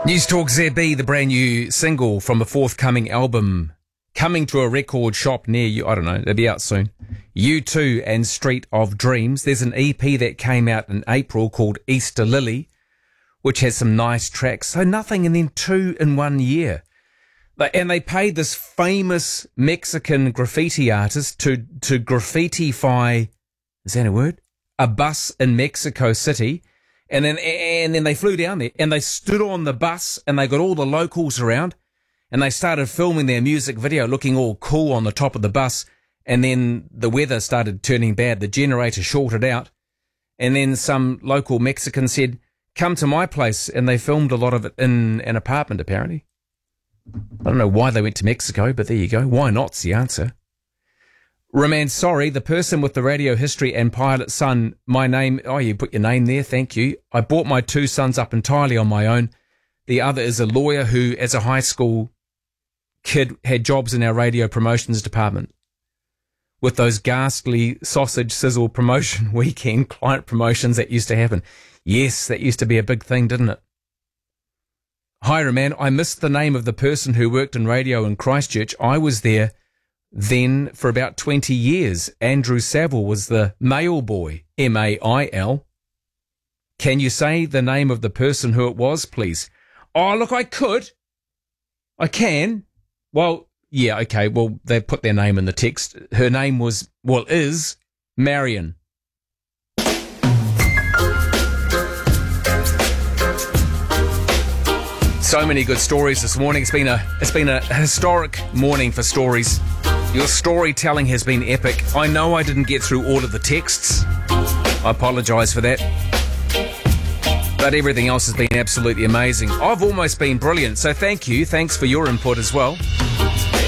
News Talk ZB, the brand new single from a forthcoming album, coming to a record shop near you. I don't know, it'll be out soon. U2 and Street of Dreams. There's an EP that came out in April called Easter Lily, which has some nice tracks. So nothing and then two in 1 year. And they paid this famous Mexican graffiti artist to graffitify, is that a word? A bus in Mexico City. And then they flew down there and they stood on the bus and they got all the locals around and they started filming their music video looking all cool on the top of the bus. And then the weather started turning bad. The generator shorted out. And then some local Mexican said, come to my place. And they filmed a lot of it in an apartment, apparently. I don't know why they went to Mexico, but there you go. Why not's the answer. Roman, sorry, the person with the radio history and pilot son, my name, oh, you put your name there, thank you. I brought my two sons up entirely on my own. The other is a lawyer who, as a high school kid, had jobs in our radio promotions department. With those ghastly sausage sizzle promotion weekend client promotions that used to happen. Yes, that used to be a big thing, didn't it? Hi, Roman, I missed the name of the person who worked in radio in Christchurch. I was there then for about 20 years. Andrew Saville was the mail boy, M-A-I-L. Can you say the name of the person who it was, please? Oh, look, I could. I can. Well, yeah, okay, well, they put their name in the text. Her name was, well, is Marion. So many good stories this morning. It's been a historic morning for stories. Your storytelling has been epic. I know I didn't get through all of the texts. I apologise for that. But everything else has been absolutely amazing. I've almost been brilliant, so thank you. Thanks for your input as well.